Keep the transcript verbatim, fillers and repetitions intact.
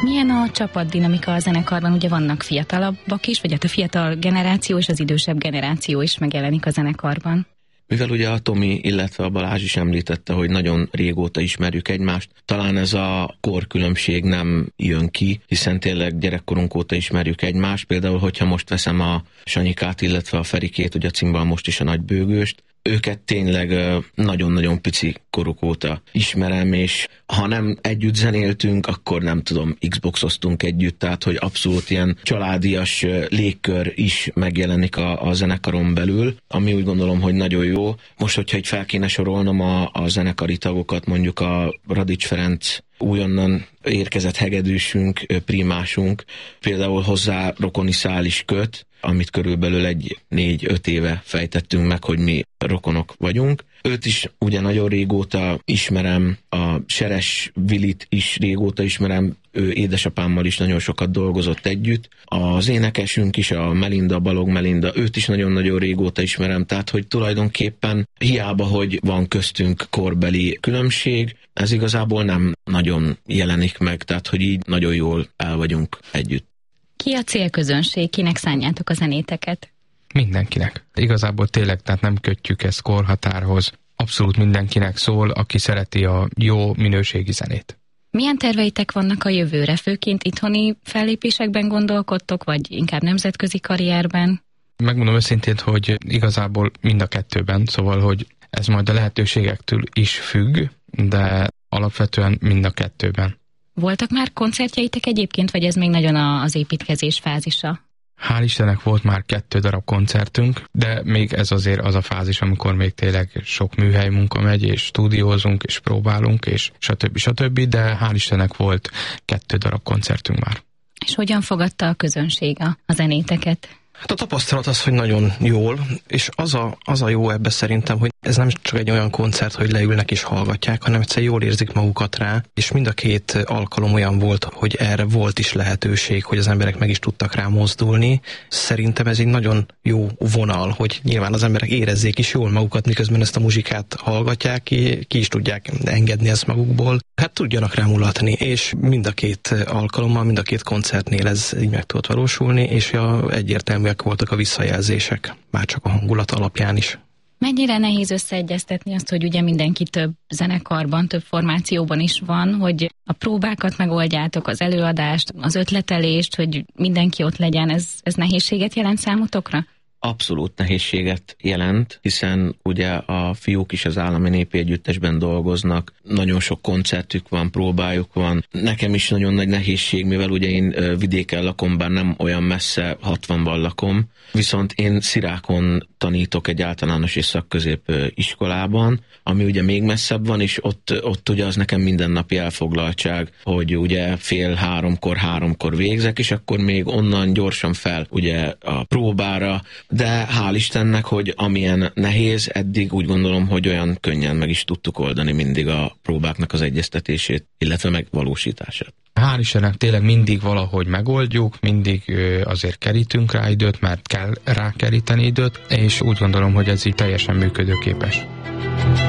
Milyen a csapatdinamika a zenekarban? Ugye vannak fiatalabbak is, vagy hát a fiatal generáció és az idősebb generáció is megjelenik a zenekarban. Mivel ugye a Tomi, illetve a Balázs is említette, hogy nagyon régóta ismerjük egymást, talán ez a korkülönbség nem jön ki, hiszen tényleg gyerekkorunk óta ismerjük egymást. Például, hogyha most veszem a Sanyikát, illetve a Ferikét, ugye a Cimbal most is a nagybőgőst, őket tényleg nagyon-nagyon pici koruk óta ismerem, és ha nem együtt zenéltünk, akkor nem tudom, Xboxoztunk együtt, tehát hogy abszolút ilyen családias légkör is megjelenik a, a zenekaron belül, ami úgy gondolom, hogy nagyon jó. Most, hogyha így fel kéne sorolnom a, a zenekari tagokat, mondjuk a Radics Ferenc, újonnan érkezett hegedűsünk, primásunk, például hozzá rokoni szál is köt, amit körülbelül egy négy-öt éve fejtettünk meg, hogy mi rokonok vagyunk. Őt is ugye nagyon régóta ismerem, a Seres Vilit is régóta ismerem, ő édesapámmal is nagyon sokat dolgozott együtt. Az énekesünk is, a Melinda, Balog Melinda, őt is nagyon-nagyon régóta ismerem, tehát hogy tulajdonképpen hiába, hogy van köztünk korbeli különbség, ez igazából nem nagyon jelenik meg, tehát hogy így nagyon jól el vagyunk együtt. Ki a célközönség, kinek szánjátok a zenéteket? Mindenkinek. Igazából tényleg, tehát nem kötjük ezt korhatárhoz. Abszolút mindenkinek szól, aki szereti a jó minőségi zenét. Milyen terveitek vannak a jövőre? Főként itthoni fellépésekben gondolkodtok, vagy inkább nemzetközi karrierben? Megmondom őszintén, hogy igazából mind a kettőben, szóval, hogy ez majd a lehetőségektől is függ, de alapvetően mind a kettőben. Voltak már koncertjeitek egyébként, vagy ez még nagyon az építkezés fázisa? Hál' Istennek volt már kettő darab koncertünk, de még ez azért az a fázis, amikor még tényleg sok műhely munka megy, és stúdiózunk, és próbálunk, és stb. stb., de hál' Istennek volt kettő darab koncertünk már. És hogyan fogadta a közönség a, a zenéteket? Hát a tapasztalat az, hogy nagyon jól, és az a, az a jó ebbe szerintem, hogy ez nem csak egy olyan koncert, hogy leülnek és hallgatják, hanem egyszer jól érzik magukat rá, és mind a két alkalom olyan volt, hogy erre volt is lehetőség, hogy az emberek meg is tudtak rá mozdulni. Szerintem ez egy nagyon jó vonal, hogy nyilván az emberek érezzék is jól magukat, miközben ezt a muzsikát hallgatják, ki, ki is tudják engedni ezt magukból. Hát tudjanak rá mulatni, és mind a két alkalommal, mind a két koncertnél ez így meg tudott valósulni, és a egyértelműek voltak a visszajelzések, már csak a hangulat alapján is. Mennyire nehéz összeegyeztetni azt, hogy ugye mindenki több zenekarban, több formációban is van, hogy a próbákat megoldjátok, az előadást, az ötletelést, hogy mindenki ott legyen, ez, ez nehézséget jelent számotokra? Abszolút nehézséget jelent, hiszen ugye a fiúk is az Állami Népi Együttesben dolgoznak, nagyon sok koncertük van, próbájuk van. Nekem is nagyon nagy nehézség, mivel ugye én vidéken lakom, bár nem olyan messze, hatvanban lakom, viszont én Szirákon tanítok egy általános és szakközép iskolában, ami ugye még messzebb van, és ott, ott ugye az nekem mindennapi elfoglaltság, hogy ugye fél háromkor, háromkor végzek, és akkor még onnan gyorsan fel ugye a próbára, de hál' Istennek, hogy amilyen nehéz, eddig úgy gondolom, hogy olyan könnyen meg is tudtuk oldani mindig a próbáknak az egyeztetését, illetve megvalósítását. Hál' Istennek tényleg mindig valahogy megoldjuk, mindig azért kerítünk rá időt, mert kell rá keríteni időt, és úgy gondolom, hogy ez így teljesen működőképes.